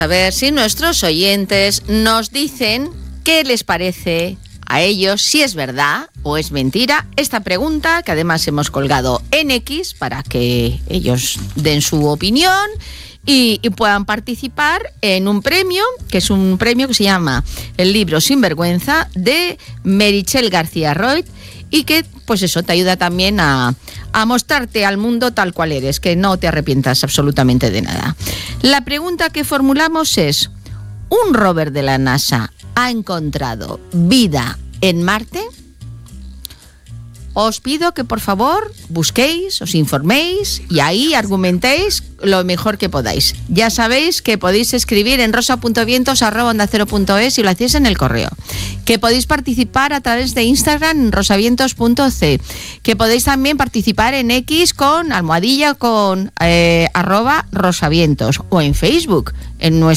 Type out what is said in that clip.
A ver si nuestros oyentes nos dicen qué les parece a ellos, si es verdad o es mentira, esta pregunta que además hemos colgado en X para que ellos den su opinión y puedan participar en un premio, que es un premio que se llama el libro Sinvergüenza de Meritxell García Roig, y que, pues eso, te ayuda también a mostrarte al mundo tal cual eres, que no te arrepientas absolutamente de nada. La pregunta que formulamos es: ¿un rover de la NASA ha encontrado vida en Marte? Os pido que por favor busquéis, os informéis y ahí argumentéis lo mejor que podáis. Ya sabéis que podéis escribir en rosa.vientos@ondacero.es y lo hacéis en el correo. Que podéis participar a través de Instagram en rosavientos.c. Que podéis también participar en X con @ @rosavientos o en Facebook en nuestro